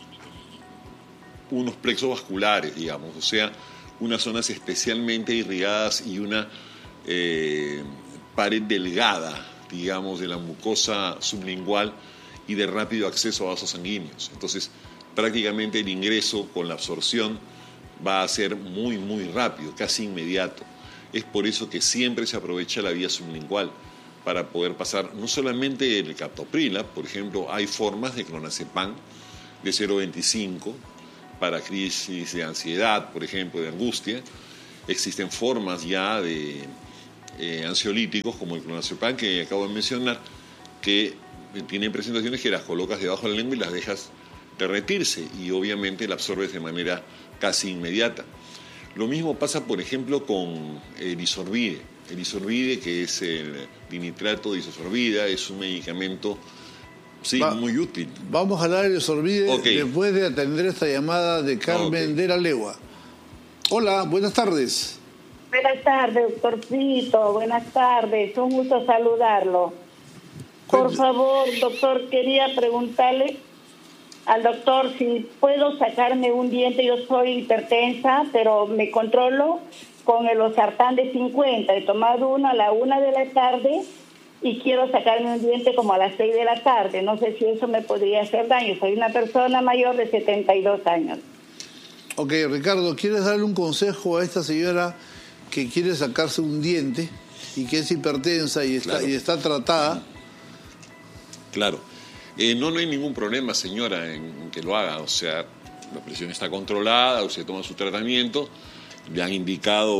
unos plexos vasculares, digamos, o sea, unas zonas especialmente irrigadas y una eh, pared delgada, digamos, de la mucosa sublingual y de rápido acceso a vasos sanguíneos. Entonces, prácticamente el ingreso con la absorción va a ser muy, muy rápido, casi inmediato. Es por eso que siempre se aprovecha la vía sublingual para poder pasar no solamente el captopril, por ejemplo, hay formas de clonazepam de cero coma veinticinco para crisis de ansiedad, por ejemplo, de angustia. Existen formas ya de eh, ansiolíticos como el clonazepam que acabo de mencionar, que tienen presentaciones que las colocas debajo de la lengua y las dejas derretirse y obviamente la absorbes de manera casi inmediata. Lo mismo pasa, por ejemplo, con el isorbide. El isorbide, que es el dinitrato de isosorbida, es un medicamento sí, Va, muy útil. Vamos a hablar del isorbide okay. después de atender esta llamada de Carmen okay. de la Legua. Hola, buenas tardes. Buenas tardes, doctorcito. Buenas tardes. Un gusto saludarlo. Por favor, doctor, quería preguntarle al doctor si puedo sacarme un diente. Yo soy hipertensa, pero me controlo con el losartán de cincuenta. He tomado uno a la una de la tarde y quiero sacarme un diente como a las seis de la tarde. No sé si eso me podría hacer daño. Soy una persona mayor de setenta y dos años. Ok, Ricardo, ¿quieres darle un consejo a esta señora que quiere sacarse un diente y que es hipertensa y está, claro. y está tratada? Claro. Eh, no, no hay ningún problema, señora, en que lo haga. O sea, la presión está controlada, usted toma su tratamiento, le han indicado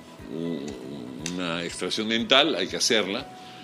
una extracción dental, hay que hacerla.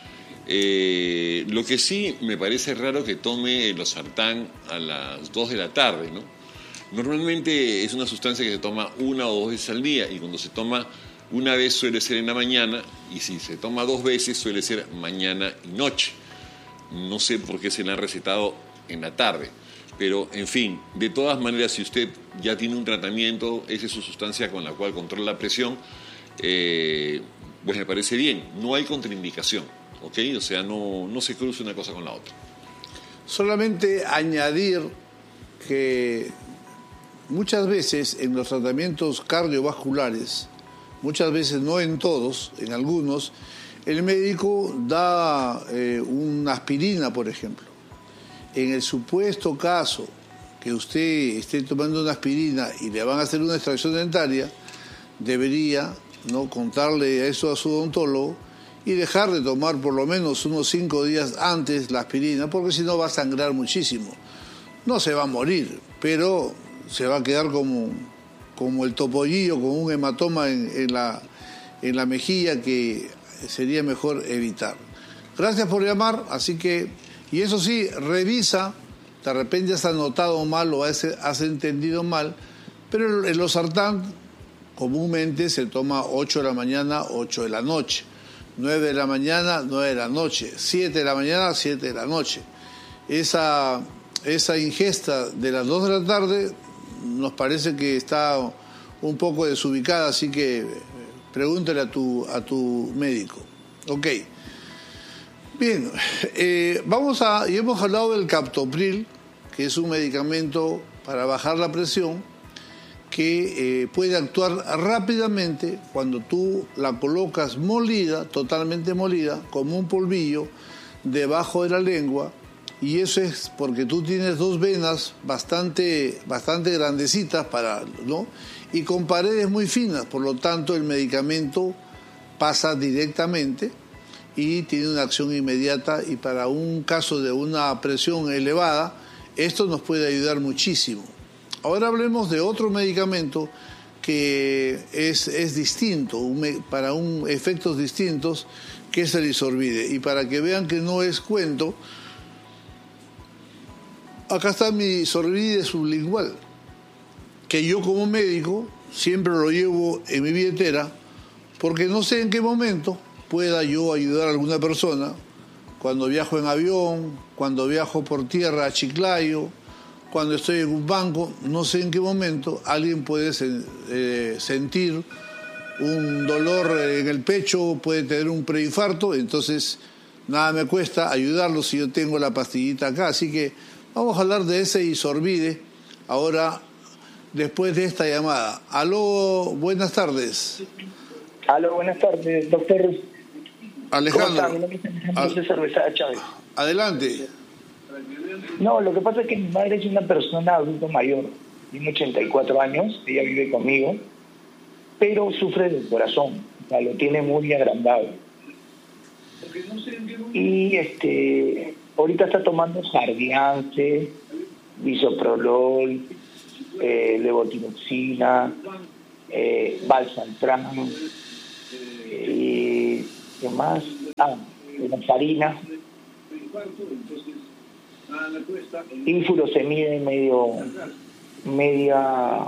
Eh, lo que sí me parece raro que tome el losartán a las dos de la tarde, ¿no? Normalmente es una sustancia que se toma una o dos veces al día y cuando se toma una vez suele ser en la mañana y si se toma dos veces suele ser mañana y noche. No sé por qué se le han recetado en la tarde, pero en fin, de todas maneras, si usted ya tiene un tratamiento, esa es su sustancia con la cual controla la presión, eh, pues me parece bien, no hay contraindicación, ¿ok? O sea, no, no se cruza una cosa con la otra. Solamente añadir que muchas veces en los tratamientos cardiovasculares, muchas veces no en todos, en algunos, el médico da eh, una aspirina, por ejemplo. En el supuesto caso que usted esté tomando una aspirina y le van a hacer una extracción dentaria, debería no contarle eso a su odontólogo y dejar de tomar por lo menos unos cinco días antes la aspirina, porque si no va a sangrar muchísimo. No se va a morir, pero se va a quedar como, como el topollillo, con un hematoma en, en, la, en la mejilla que sería mejor evitar. Gracias por llamar, así que, y eso sí, revisa, de repente has anotado mal o has, has entendido mal, pero el losartán comúnmente se toma ocho de la mañana, ocho de la noche, nueve de la mañana, nueve de la noche, siete de la mañana, siete de la noche. Esa, esa ingesta de las dos de la tarde nos parece que está un poco desubicada, así que pregúntale a tu, a tu médico. Ok. Bien, eh, vamos a, y hemos hablado del captopril, que es un medicamento para bajar la presión, que eh, puede actuar rápidamente cuando tú la colocas molida, totalmente molida, como un polvillo, debajo de la lengua, y eso es porque tú tienes dos venas bastante, bastante grandecitas para, ¿no? Y con paredes muy finas, por lo tanto el medicamento pasa directamente y tiene una acción inmediata, y para un caso de una presión elevada esto nos puede ayudar muchísimo. Ahora hablemos de otro medicamento que es, es distinto, un, para un, efectos distintos, que es el isorbide. Y para que vean que no es cuento, acá está mi isorbide sublingual, que yo como médico siempre lo llevo en mi billetera, porque no sé en qué momento pueda yo ayudar a alguna persona, cuando viajo en avión, cuando viajo por tierra a Chiclayo, cuando estoy en un banco, no sé en qué momento, alguien puede eh, sentir un dolor en el pecho, puede tener un preinfarto, entonces nada me cuesta ayudarlo si yo tengo la pastillita acá. Así que vamos a hablar de ese Isorbide ahora, después de esta llamada. Aló, buenas tardes. Aló, buenas tardes, doctor. Alejandro. Mi nombre es Alejandro César Besada Chávez. Adelante. No, lo que pasa es que mi madre es una persona adulto mayor, tiene ochenta y cuatro años, ella vive conmigo, pero sufre del corazón, o sea, lo tiene muy agrandado. Y este, ahorita está tomando Jardiance, bisoprolol, eh, levotiroxina, eh, Valsartán, eh, ¿qué más? Ah, farina. Y furosemide medio, media.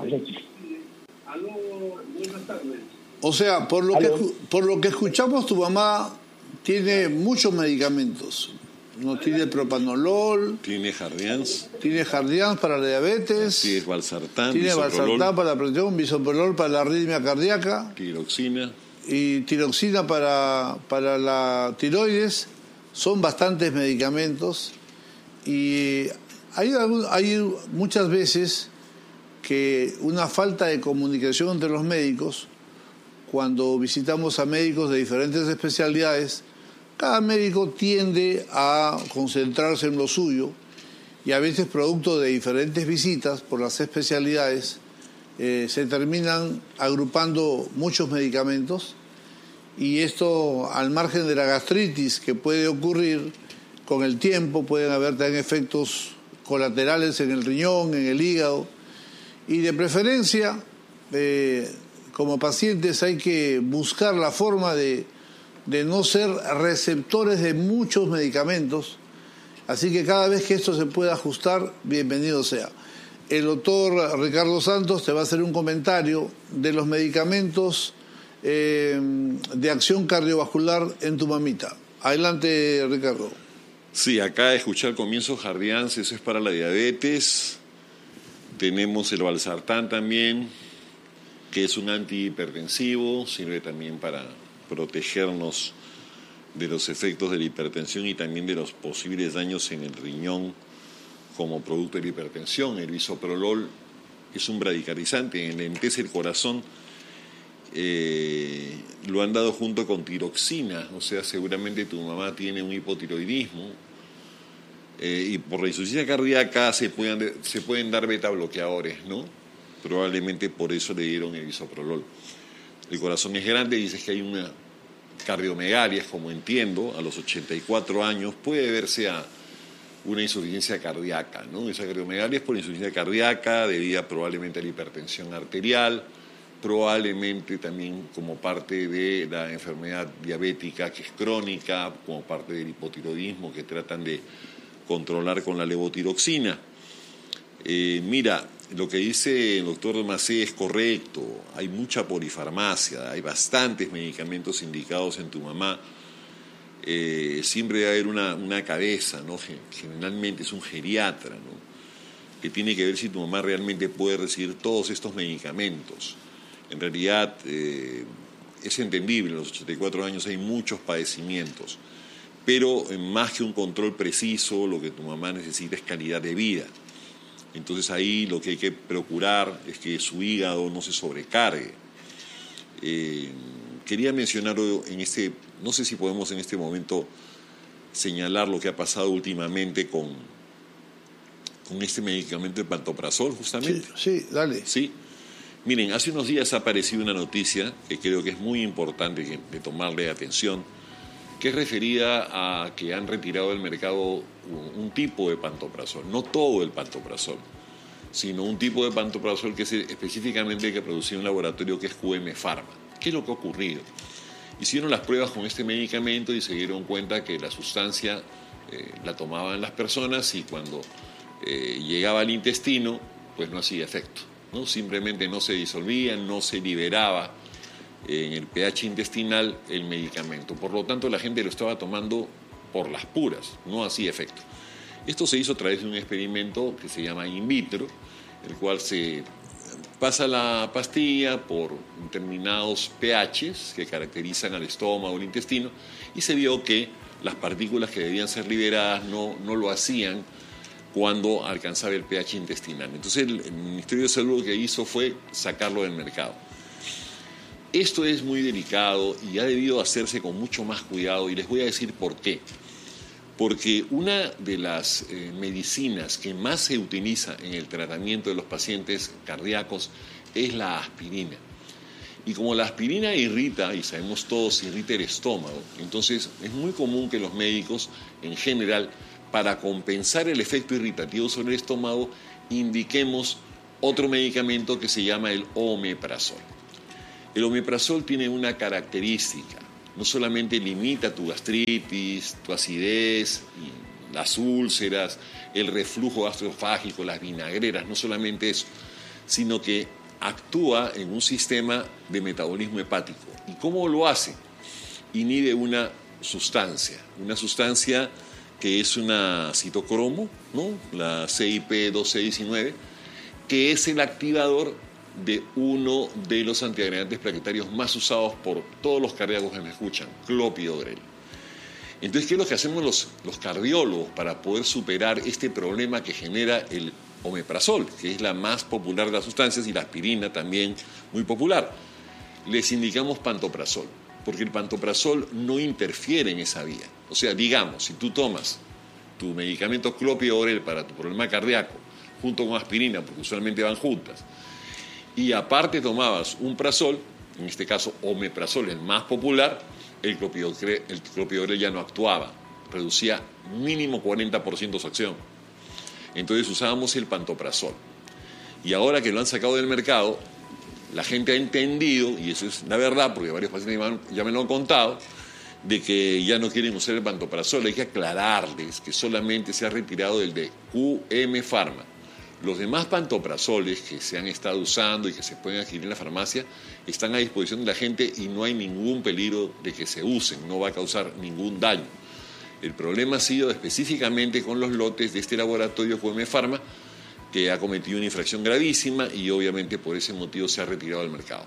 O sea, por lo que por lo que escuchamos, tu mamá tiene muchos medicamentos. No tiene propanolol, tiene Jardiance, tiene Jardiance para la diabetes, tiene Valsartán, tiene Valsartán para la presión, bisoprolol para la arritmia cardíaca, tiroxina y tiroxina para para la tiroides. Son bastantes medicamentos y hay, hay muchas veces que una falta de comunicación entre los médicos, cuando visitamos a médicos de diferentes especialidades, cada médico tiende a concentrarse en lo suyo y a veces producto de diferentes visitas por las especialidades eh, se terminan agrupando muchos medicamentos. Y esto, al margen de la gastritis que puede ocurrir con el tiempo, pueden haber también efectos colaterales en el riñón, en el hígado. Y de preferencia, eh, como pacientes hay que buscar la forma de, de no ser receptores de muchos medicamentos. Así que cada vez que esto se pueda ajustar, bienvenido sea. El doctor Ricardo Santos te va a hacer un comentario de los medicamentos Eh, de acción cardiovascular en tu mamita. Adelante, Ricardo. Sí, acá escuché al comienzo Jardiance, eso es para la diabetes. Tenemos el Valsartán también, que es un antihipertensivo, sirve también para protegernos de los efectos de la hipertensión y también de los posibles daños en el riñón como producto de la hipertensión. El bisoprolol es un bradicalizante, enlentece el corazón. Eh, lo han dado junto con tiroxina, o sea, seguramente tu mamá tiene un hipotiroidismo eh, y por la insuficiencia cardíaca se pueden, se pueden dar beta bloqueadores, ¿no? Probablemente por eso le dieron el bisoprolol. El corazón es grande, dices que hay una cardiomegalia, como entiendo, a los ochenta y cuatro años puede verse a una insuficiencia cardíaca, ¿no? Esa cardiomegalia es por insuficiencia cardíaca debida probablemente a la hipertensión arterial, probablemente también como parte de la enfermedad diabética que es crónica, como parte del hipotiroidismo que tratan de controlar con la levotiroxina. Eh, mira, lo que dice el doctor Macé es correcto, hay mucha polifarmacia, hay bastantes medicamentos indicados en tu mamá, eh, siempre debe haber una, una cabeza, ¿no? Generalmente es un geriatra, ¿no? Que tiene que ver si tu mamá realmente puede recibir todos estos medicamentos. En realidad eh, es entendible, a los ochenta y cuatro años hay muchos padecimientos, pero eh, más que un control preciso, lo que tu mamá necesita es calidad de vida. Entonces ahí lo que hay que procurar es que su hígado no se sobrecargue. Eh, quería mencionar en este, no sé si podemos en este momento señalar lo que ha pasado últimamente con, con este medicamento de pantoprazol, justamente. Sí, sí, dale. Sí. Miren, hace unos días ha aparecido una noticia que creo que es muy importante que, de tomarle atención, que es referida a que han retirado del mercado un, un tipo de pantoprazol, no todo el pantoprazol, sino un tipo de pantoprazol que es específicamente que producía un laboratorio que es Q M Pharma. ¿Qué es lo que ha ocurrido? Hicieron las pruebas con este medicamento y se dieron cuenta que la sustancia eh, la tomaban las personas y cuando eh, llegaba al intestino, pues no hacía efecto, ¿no? Simplemente no se disolvía, no se liberaba en el pH intestinal el medicamento. Por lo tanto, la gente lo estaba tomando por las puras, no hacía efecto. Esto se hizo a través de un experimento que se llama in vitro, el cual se pasa la pastilla por determinados pHs que caracterizan al estómago o el intestino y se vio que las partículas que debían ser liberadas no, no lo hacían cuando alcanzaba el pH intestinal. Entonces el, el Ministerio de Salud lo que hizo fue sacarlo del mercado. Esto es muy delicado y ha debido hacerse con mucho más cuidado y les voy a decir por qué. Porque una de las eh, medicinas que más se utiliza en el tratamiento de los pacientes cardíacos es la aspirina. Y como la aspirina irrita, y sabemos todos, irrita el estómago, entonces es muy común que los médicos, en general, para compensar el efecto irritativo sobre el estómago, indiquemos otro medicamento que se llama el omeprazol. El omeprazol tiene una característica. No solamente limita tu gastritis, tu acidez, las úlceras, el reflujo gastroesofágico, las vinagreras, no solamente eso, sino que actúa en un sistema de metabolismo hepático. ¿Y cómo lo hace? Inhibe una sustancia, una sustancia que es una citocromo, ¿no? La C I P doce diecinueve, que es el activador de uno de los antiagregantes plaquetarios más usados por todos los cardíacos que me escuchan, clopidogrel. Entonces, ¿qué es lo que hacemos los, los cardiólogos para poder superar este problema que genera el omeprazol, que es la más popular de las sustancias, y la aspirina también muy popular? Les indicamos pantoprazol, porque el pantoprazol no interfiere en esa vía. O sea, digamos, si tú tomas tu medicamento clopidogrel para tu problema cardíaco junto con aspirina, porque usualmente van juntas, y aparte tomabas un prazol, en este caso omeprazol, el más popular, el clopidogrel, el clopidogrel ya no actuaba, reducía mínimo cuarenta por ciento su acción. Entonces usábamos el pantoprazol. Y ahora que lo han sacado del mercado, la gente ha entendido, y eso es la verdad, porque varios pacientes ya me lo han contado, de que ya no quieren usar el pantoprazol. Hay que aclararles que solamente se ha retirado el de Q M Pharma. Los demás pantoprazoles que se han estado usando y que se pueden adquirir en la farmacia están a disposición de la gente y no hay ningún peligro de que se usen, no va a causar ningún daño. El problema ha sido específicamente con los lotes de este laboratorio Q M Pharma, que ha cometido una infracción gravísima y obviamente por ese motivo se ha retirado del mercado.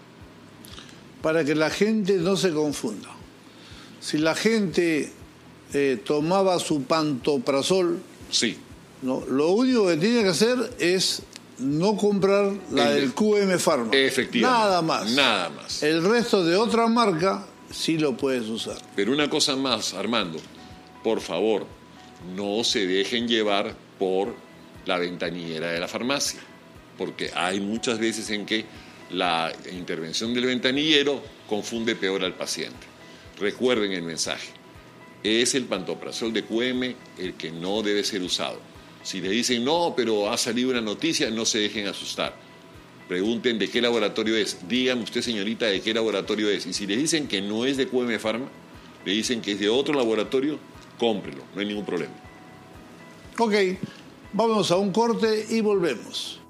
Para que la gente no se confunda, si la gente eh, tomaba su pantoprazol, sí. No, lo único que tiene que hacer es no comprar la el, del Q M Pharma. Efectivamente. Nada más. Nada más. El resto de otra marca sí lo puedes usar. Pero una cosa más, Armando, por favor, no se dejen llevar por la ventanillera de la farmacia, porque hay muchas veces en que la intervención del ventanillero confunde peor al paciente. Recuerden el mensaje. Es el pantoprazol de Q M el que no debe ser usado. Si le dicen, no, pero ha salido una noticia, no se dejen asustar. Pregunten de qué laboratorio es. Dígame usted, señorita, de qué laboratorio es. Y si le dicen que no es de Q M Pharma, le dicen que es de otro laboratorio, cómprelo, no hay ningún problema. Ok, vamos a un corte y volvemos.